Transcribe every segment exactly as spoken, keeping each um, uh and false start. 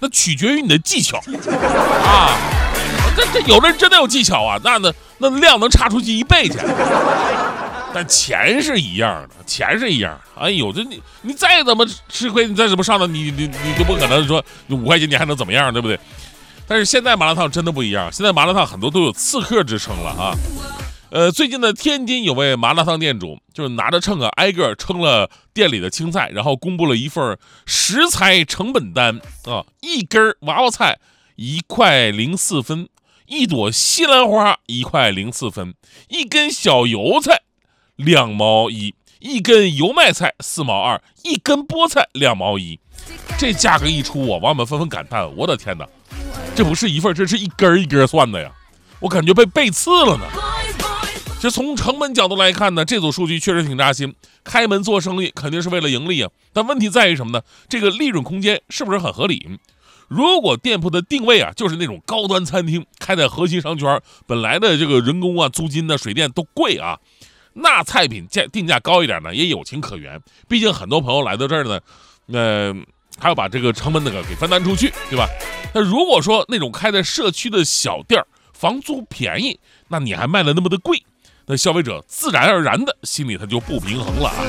那取决于你的技巧啊。这这有的人真的有技巧啊，那那那量能差出去一倍去。但钱是一样的，钱是一样的。哎呦，这你你再怎么吃亏，你再怎么上当，你你你就不可能说你五块钱你还能怎么样，对不对？但是现在麻辣烫真的不一样，现在麻辣烫很多都有刺客之称了啊。呃，最近的天津有位麻辣烫店主，就是拿着秤啊，挨个称了店里的青菜，然后公布了一份食材成本单啊，一根娃娃菜一块零四分，一朵西兰花一块零四分，一根小油菜两毛一，一根油麦菜四毛二，一根菠菜两毛一。这价格一出啊，网友们纷纷感叹：我的天哪，这不是一份，这是一根一根算的呀！我感觉被背刺了呢。其实从成本角度来看呢，这组数据确实挺扎心。开门做生意肯定是为了盈利啊，但问题在于什么呢？这个利润空间是不是很合理？如果店铺的定位啊，就是那种高端餐厅，开在核心商圈，本来的这个人工啊、租金呢、水电都贵啊，那菜品价定价高一点呢，也有情可原。毕竟很多朋友来到这儿呢，呃，还要把这个成本那个给分担出去，对吧？那如果说那种开在社区的小店儿，房租便宜，那你还卖了那么的贵，那消费者自然而然的心里他就不平衡了啊。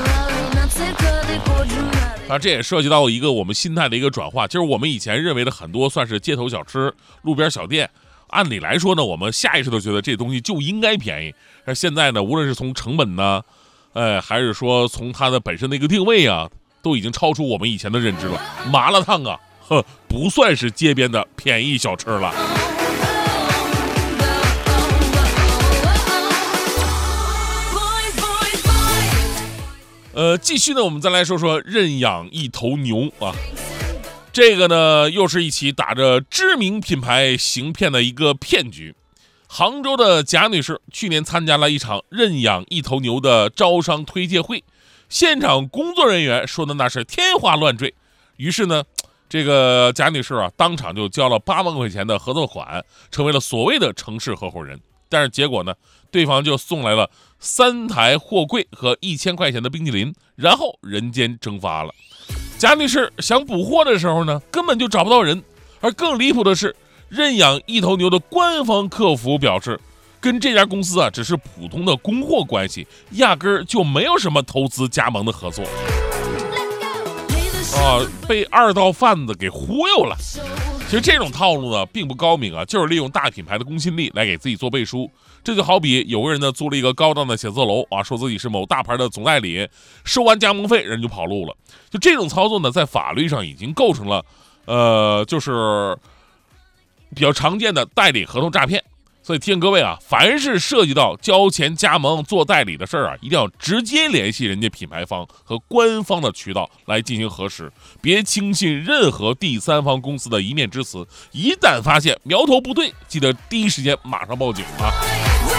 啊，这也涉及到一个我们心态的一个转化，就是我们以前认为的很多算是街头小吃、路边小店，按理来说呢，我们下意识都觉得这东西就应该便宜。而现在呢，无论是从成本呢，呃，还是说从它的本身的一个定位啊，都已经超出我们以前的认知了。麻辣烫啊，呵，不算是街边的便宜小吃了。呃，继续呢，我们再来说说认养一头牛啊。这个呢，又是一起打着知名品牌行骗的一个骗局。杭州的贾女士去年参加了一场认养一头牛的招商推介会，现场工作人员说的那是天花乱坠。于是呢，这个贾女士啊，当场就交了八万块钱的合作款，成为了所谓的城市合伙人。但是结果呢，对方就送来了三台货柜和一千块钱的冰淇淋，然后人间蒸发了。贾女士想补货的时候呢，根本就找不到人。而更离谱的是，认养一头牛的官方客服表示，跟这家公司啊只是普通的供货关系，压根儿就没有什么投资加盟的合作。啊，被二道贩子给忽悠了。其实这种套路呢并不高明啊，就是利用大品牌的公信力来给自己做背书。这就好比有个人呢租了一个高档的写字楼啊，说自己是某大牌的总代理，收完加盟费人就跑路了。就这种操作呢，在法律上已经构成了呃就是比较常见的代理合同诈骗。所以提醒各位啊，凡是涉及到交钱加盟做代理的事儿啊，一定要直接联系人家品牌方和官方的渠道来进行核实，别轻信任何第三方公司的一面之词。一旦发现苗头不对，记得第一时间马上报警啊。